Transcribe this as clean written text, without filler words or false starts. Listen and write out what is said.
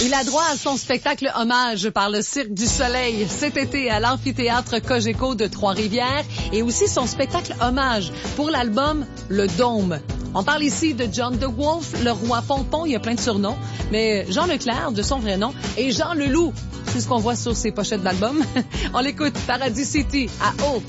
Il a droit à son spectacle hommage par le Cirque du Soleil cet été à l'amphithéâtre Cogeco de Trois-Rivières et aussi son spectacle hommage pour l'album Le Dôme. On parle ici de John de Wolfe, le roi Pompon, il y a plein de surnoms, mais Jean Leclerc, de son vrai nom, et Jean Leloup, c'est ce qu'on voit sur ses pochettes d'albums. On l'écoute, Paradis City, à Haut.